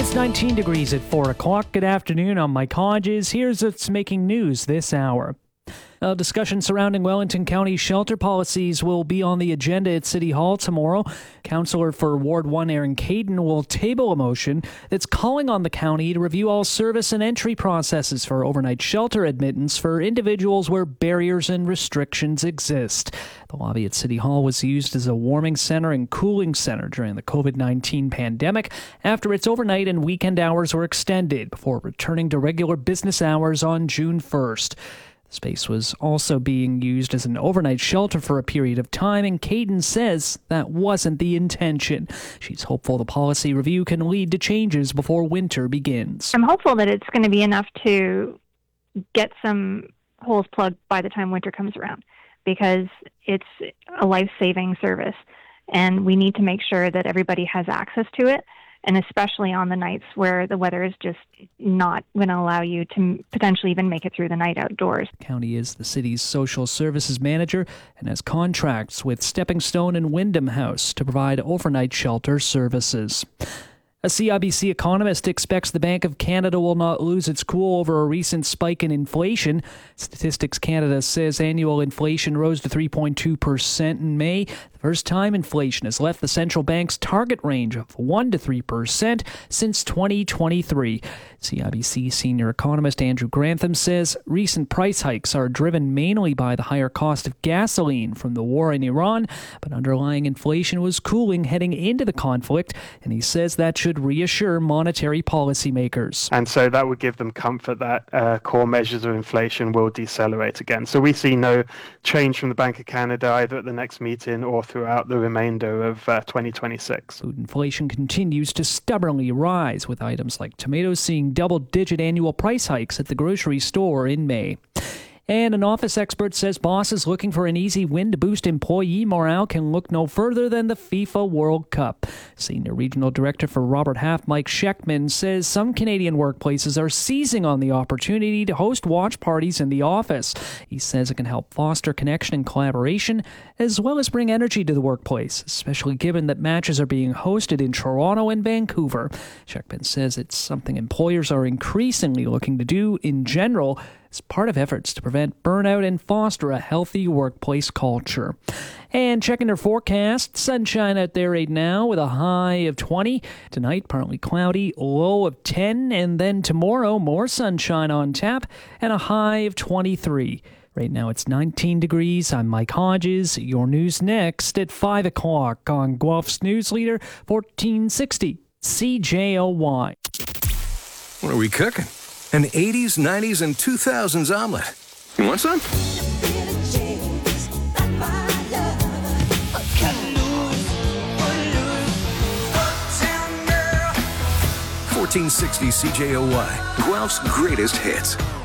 It's 19 degrees at 4 o'clock. Good afternoon. I'm Mike Hodges. Here's what's making news this hour. A discussion surrounding Wellington County shelter policies will be on the agenda at City Hall tomorrow. Councillor for Ward 1 Aaron Caden will table a motion that's calling on the county to review all service and entry processes for overnight shelter admittance for individuals where barriers and restrictions exist. The lobby at City Hall was used as a warming center and cooling center during the COVID-19 pandemic after its overnight and weekend hours were extended before returning to regular business hours on June 1st. Space was also being used as an overnight shelter for a period of time, and Caden says that wasn't the intention. She's hopeful the policy review can lead to changes before winter begins. I'm hopeful that it's going to be enough to get some holes plugged by the time winter comes around, because it's a life-saving service, and we need to make sure that everybody has access to it, and especially on the nights where the weather is just not going to allow you to potentially even make it through the night outdoors. The county is the city's social services manager and has contracts with Stepping Stone and Wyndham House to provide overnight shelter services. A CIBC economist expects the Bank of Canada will not lose its cool over a recent spike in inflation. Statistics Canada says annual inflation rose to 3.2% in May, the first time inflation has left the central bank's target range of 1 to 3% since 2023. CIBC senior economist Andrew Grantham says recent price hikes are driven mainly by the higher cost of gasoline from the war in Iran, but underlying inflation was cooling heading into the conflict, and he says that should reassure monetary policymakers. And so that would give them comfort that core measures of inflation will decelerate again. So we see no change from the Bank of Canada either at the next meeting or throughout the remainder of 2026. Food inflation continues to stubbornly rise, with items like tomatoes seeing double-digit annual price hikes at the grocery store in May. And an office expert says bosses looking for an easy win to boost employee morale can look no further than the FIFA World Cup. Senior Regional Director for Robert Half, Mike Scheckman, says some Canadian workplaces are seizing on the opportunity to host watch parties in the office. He says it can help foster connection and collaboration, as well as bring energy to the workplace, especially given that matches are being hosted in Toronto and Vancouver. Scheckman says it's something employers are increasingly looking to do in general, as part of efforts to prevent burnout and foster a healthy workplace culture. And checking their forecast, sunshine out there right now with a high of 20. Tonight, partly cloudy, low of 10. And then tomorrow, more sunshine on tap and a high of 23. Right now, it's 19 degrees. I'm Mike Hodges. Your news next at 5 o'clock on Guelph's News Leader, 1460 CJOY. What are we cooking? An 80s, 90s, and 2000s omelet. You want some? 1460 CJOY, Guelph's greatest hits.